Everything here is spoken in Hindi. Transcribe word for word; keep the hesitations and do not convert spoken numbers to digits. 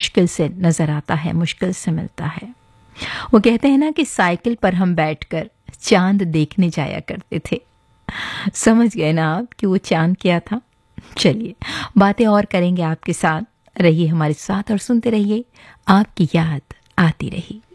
मुश्किल से नज़र आता है, मुश्किल से मिलता है। वो कहते हैं ना कि साइकिल पर हम बैठकर चांद देखने जाया करते थे। समझ गए ना आप कि वो चांद क्या था? चलिए, बातें और करेंगे आपके साथ। रहिए हमारे साथ और सुनते रहिए, आपकी याद आती रही।